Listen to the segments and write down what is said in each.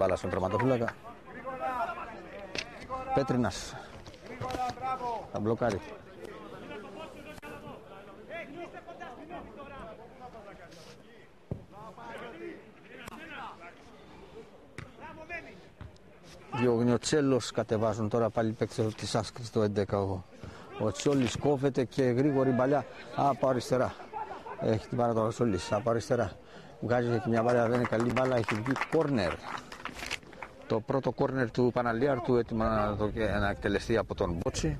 Μπάλα στον τερματοφύλακα. Πέτρινας. Θα μπλοκάρει. Διογνιοτσέλος κατεβάζουν τώρα πάλι παίκτες της Άσκης το 11. Ο Τσιόλης κόβεται και γρήγορη μπαλιά από αριστερά. Έχει την πάρα τώρα ο Τσιόλης από αριστερά. Βγάζει και μια μπαλιά, δεν είναι καλή μπάλα, έχει βγει κόρνερ. Το πρώτο κόρνερ του Παναλίαρτου έτοιμα να εκτελεστεί από τον Μπότσι.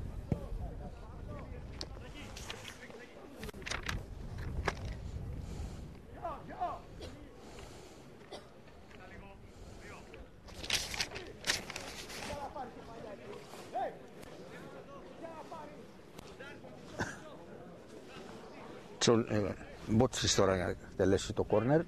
Μπότσις τώρα για να εκτελέσει το κόρνερ.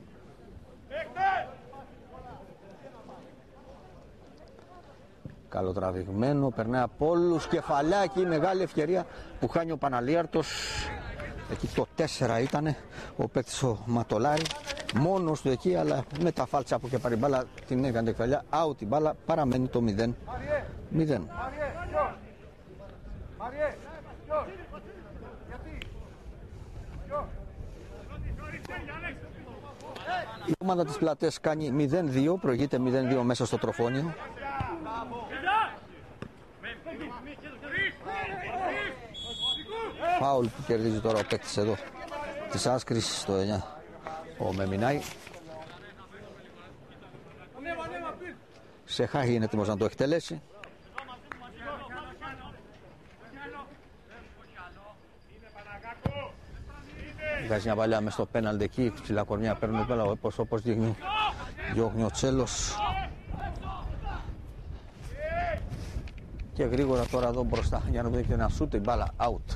Καλοτραβηγμένο, περνάει από όλους, κεφαλάκι, μεγάλη ευκαιρία που χάνει ο Παναλίαρτος. Εκεί το 4 ήτανε ο παίκτης ο Ματολάρη, μόνος του εκεί, αλλά με τα φάλτσα που και πάρει μπάλα την έκανε κεφαλιά, out η μπάλα, παραμένει το 0-0. Η ομάδα της Πλατές κάνει 0-2, προηγείται 0-2 μέσα στο Τροφόνιο. Φάουλ που κερδίζει τώρα ο παίκτης εδώ της Άσκρης στο 9, ο Μεμινάη. Σεχάχη είναι έτοιμος να το εκτελέσει. Βγάζει μια παλιά μες στο πέναλτι εκεί, ψηλά κορμιά παίρνουν πέλα, όπως δείχνει διώχνει ο Τσέλος. Και γρήγορα τώρα εδώ μπροστά για να δείχνει ένα σούτ, η μπάλα out.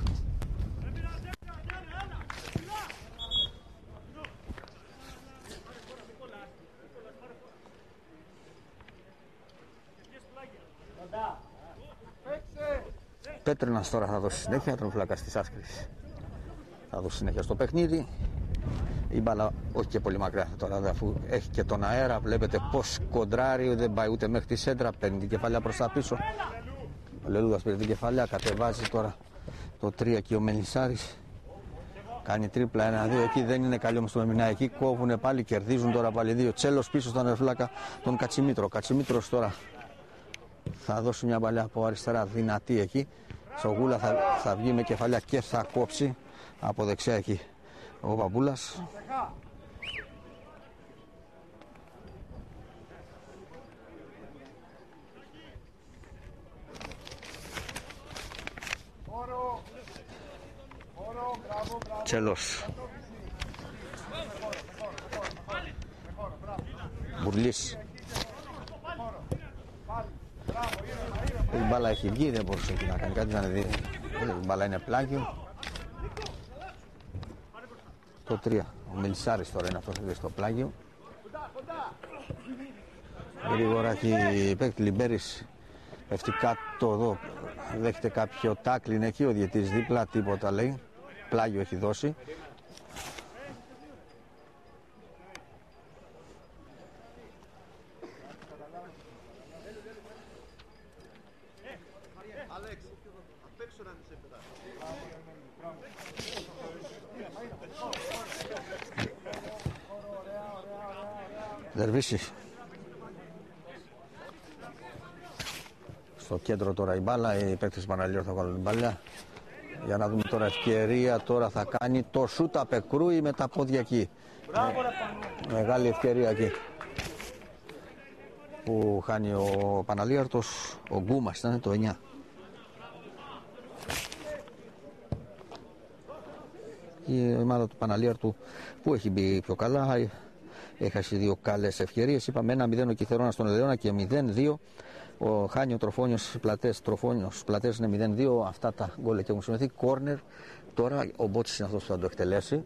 Πέτρινας τώρα θα δώσει συνέχεια, τον φλακάς της Άσκρης. Θα δώσει συνέχεια στο παιχνίδι. Η μπάλα όχι και πολύ μακριά τώρα, αφού έχει και τον αέρα. Βλέπετε πως κοντράρει, δεν πάει ούτε μέχρι τη σέντρα. Παίρνει την κεφαλιά προς τα πίσω. Ο Λελούδας πήρε την κεφαλιά, κατεβάζει τώρα το 3 και ο Μελισσάρης. Κάνει τρίπλα 1-2. Εκεί δεν είναι καλή όμως το Μεμινά. Εκεί κόβουνε πάλι, κερδίζουν τώρα πάλι 2. Τσέλος πίσω στον ερφλάκα τον Κατσιμήτρο. Κατσιμήτρος τώρα θα δώσει μια μπαλιά από αριστερά δυνατή εκεί. Σογούλα θα βγει με κεφαλιά και θα κόψει από δεξιά εκεί ο Παπούλας. Τσέλος. Μπουρλής. Η μπάλα έχει βγει, δεν μπορούσε να κάνει κάτι, να δει. Η μπάλα είναι πλάγιο. Το 3. Ο Μελισσάρης τώρα είναι αυτός που είναι στο πλάγιο. Γρήγορα έχει παίκτη Λιμπέρης. Πέφτει κάτω εδώ. Δέχεται κάποιο τάκλιν εκεί. Ο διαιτής δίπλα, τίποτα λέει. Πλάγιο έχει δώσει. Δερβίση. Στο κέντρο τώρα η μπάλα, οι παίκτες Παναλίωρ θα βάλουν την μπάλα. Για να δούμε τώρα ευκαιρία, τώρα θα κάνει το σούτ απεκρούει με τα πόδια εκεί. Μεγάλη ευκαιρία εκεί που χάνει ο Παναλίαρτος, ο Γκούμας ήταν το 9. Η ομάδα του Παναλίαρτου που έχει μπει πιο καλά, έχασε 2 καλές ευκαιρίες. Είπαμε 1-0 ο Κιθερώνας στον Ελαιώνα και 0-2 ο χάνει ο Τροφόνιος Πλατές. Τροφόνιος Πλατές είναι 0-2. Αυτά τα γκολ και έχουν συμμεθεί. Κόρνερ. Τώρα ο Μπότσης είναι αυτός που θα το εκτελέσει.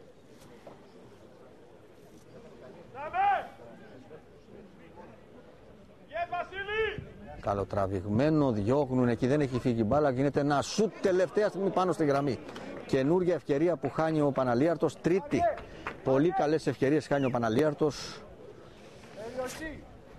Καλοτραβηγμένο, διώχνουν εκεί, δεν έχει φύγει η μπάλα. Γίνεται ένα σουτ τελευταία στιγμή πάνω στη γραμμή. Καινούργια ευκαιρία που χάνει ο Παναλίαρτος. Τρίτη. Πολύ καλές ευκαιρίες χάνει ο Παναλίαρτος.